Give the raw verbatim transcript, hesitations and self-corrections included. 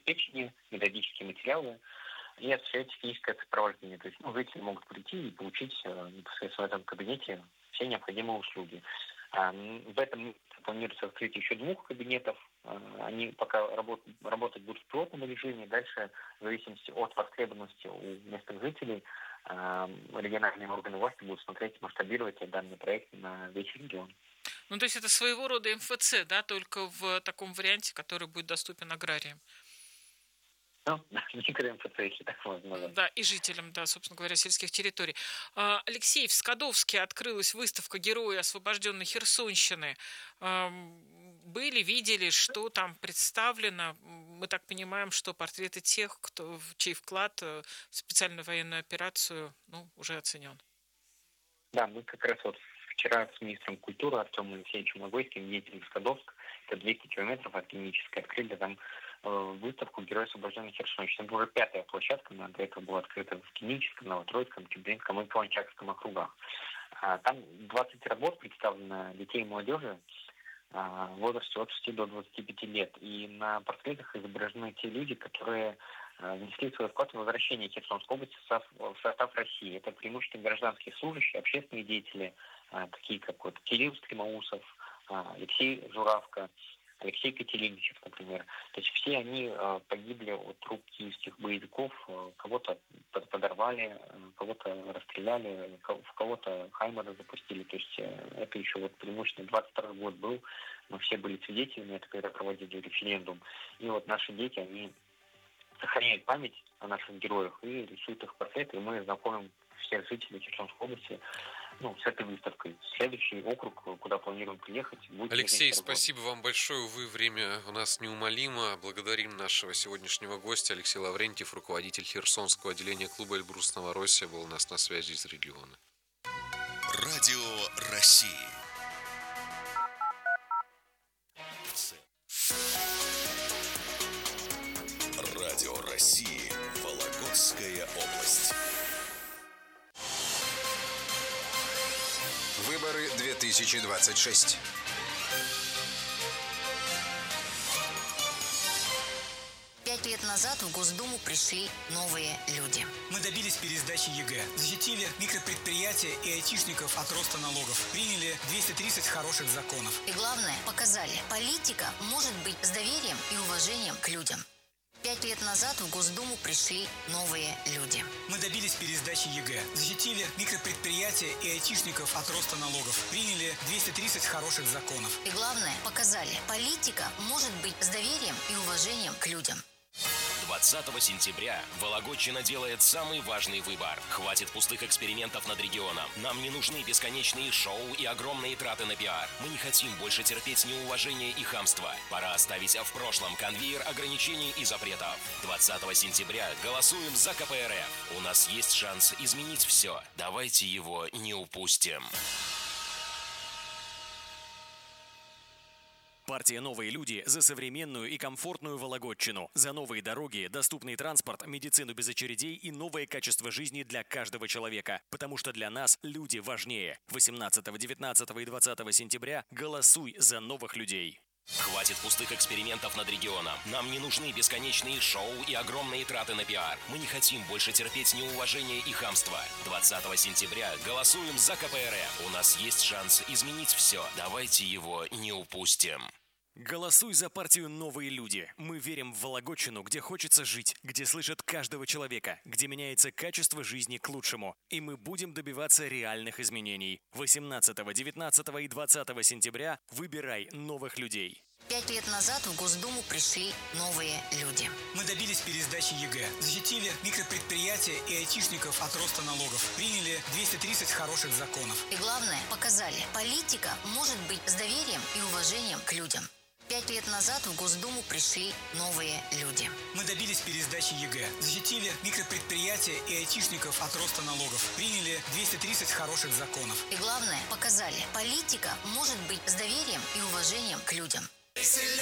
обеспечение, методические материалы и осуществлять техническое сопровождение. То есть ну, жители могут прийти и получить э, непосредственно в этом кабинете все необходимые услуги. А, в этом месяце планируется открытие еще двух кабинетов. А, они пока работ, работать будут в пилотном режиме. Дальше, в зависимости от востребованности у местных жителей, а, региональные органы власти будут смотреть, масштабировать данный проект на весь регион. Ну, то есть это своего рода эм эф цэ, да, только в таком варианте, который будет доступен аграриям. Ну, микро-эм эф цэ, если так можно назвать. Да, и жителям, да, собственно говоря, сельских территорий. А, Алексей, в Скадовске открылась выставка «Герои освобожденной Херсонщины». А, были, видели, что там представлено? Мы так понимаем, что портреты тех, кто, чей вклад в специальную военную операцию, ну, уже оценен. Да, мы как раз вот вчера с министром культуры Артемом Алексеевичем Логойским ездили в Скадовск, это двести километров от Клинической, открыли там э, выставку «Герои освобожденной Херсонщины». Это уже пятая площадка, она до этого была открыта в Клиническом, Новотроицком, Чебринском и Каланчакском округах. А, там двадцать работ представлено детей и молодежи а, в возрасте от шести до двадцати пяти лет. И на портретах изображены те люди, которые внесли свой вклад в возвращение Херсонской области в состав России. Это преимущественно гражданские служащие, общественные деятели, такие как вот Кирилл Стремоусов, Алексей Журавко, Алексей Катериничев, например. То есть все они погибли от рук киевских боевиков, кого-то подорвали, кого-то расстреляли, в кого-то хаймеры запустили. То есть это еще вот преимущественно двадцать второй год был, мы все были свидетелями, это когда проводили референдум. И вот наши дети, они сохраняют память о наших героях и рисуют их портреты, и мы знакомим всех жителей Херсонской области ну, с этой выставкой. Следующий округ, куда планируем приехать, будет... Алексей, спасибо вам большое. Увы, время у нас неумолимо. Благодарим нашего сегодняшнего гостя. Алексей Лаврентьев, руководитель Херсонского отделения клуба «Эльбрус Новороссия», был у нас на связи из региона. Радио России. Радио России. Вологодская область. Выборы две тысячи двадцать шесть. Пять лет назад в Госдуму пришли новые люди. Мы добились пересдачи ЕГЭ, защитили микропредприятия и айтишников от роста налогов, приняли двести тридцать хороших законов. И главное, показали, политика может быть с доверием и уважением к людям. Пять лет назад в Госдуму пришли новые люди. Мы добились пересдачи ЕГЭ, защитили микропредприятия и айтишников от роста налогов, приняли двести тридцать хороших законов. И главное, показали, политика может быть с доверием и уважением к людям. двадцатого сентября Вологодчина делает самый важный выбор. Хватит пустых экспериментов над регионом. Нам не нужны бесконечные шоу и огромные траты на пиар. Мы не хотим больше терпеть неуважение и хамство. Пора оставить в прошлом конвейер ограничений и запретов. двадцатого сентября голосуем за ка пэ эр эф. У нас есть шанс изменить все. Давайте его не упустим. Партия «Новые люди» за современную и комфортную Вологодчину. За новые дороги, доступный транспорт, медицину без очередей и новое качество жизни для каждого человека. Потому что для нас люди важнее. восемнадцатого, девятнадцатого и двадцатого сентября голосуй за новых людей. Хватит пустых экспериментов над регионом. Нам не нужны бесконечные шоу и огромные траты на пиар. Мы не хотим больше терпеть неуважение и хамство. двадцатого сентября голосуем за ка пэ эр эф. У нас есть шанс изменить все. Давайте его не упустим. Голосуй за партию «Новые люди». Мы верим в Вологодчину, где хочется жить, где слышат каждого человека, где меняется качество жизни к лучшему. И мы будем добиваться реальных изменений. восемнадцатого, девятнадцатого и двадцатого сентября выбирай новых людей. Пять лет назад в Госдуму пришли новые люди. Мы добились пересдачи ЕГЭ, защитили микропредприятия и айтишников от роста налогов, приняли двести тридцать хороших законов. И главное, показали, политика может быть с доверием и уважением к людям. Пять лет назад в Госдуму пришли новые люди. Мы добились пересдачи ЕГЭ, защитили микропредприятия и айтишников от роста налогов, приняли двести тридцать хороших законов. И главное, показали, политика может быть с доверием и уважением к людям.